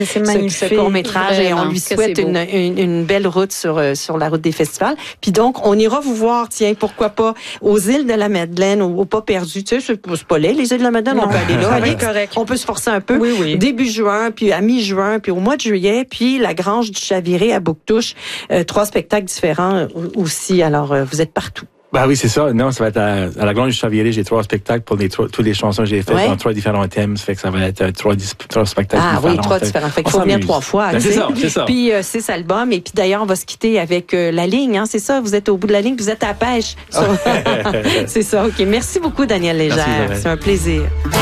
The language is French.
C'est magnifique. Ce court-métrage et on lui souhaite une belle route sur la route des festivals. Puis donc, on ira vous voir, tiens, pourquoi pas, aux îles de la Madeleine, au Pas Perdu. Tu sais, c'est pas laid, les îles de la Madeleine, on peut aller là. Oui, correct. On peut se forcer un peu. Oui. Début juin, puis à mi-juin, puis au mois de juillet, puis la Grange du Chaviré à Bouctouche. 3 spectacles différents aussi. Alors, vous êtes partout. Ben oui, c'est ça. Non, ça va être à la Grange du Chaviré. J'ai 3 spectacles pour toutes les chansons que j'ai faites dans 3 différents thèmes. Ça fait que ça va être 3 spectacles différents. Ah oui, 3 différents. Fait qu'il faut venir 3 fois. Ben, c'est ça. Puis 6 albums. Et puis d'ailleurs, on va se quitter avec la ligne. Hein, c'est ça, vous êtes au bout de la ligne, vous êtes à la pêche. C'est ça, OK. Merci beaucoup, Daniel Légère. C'est un plaisir.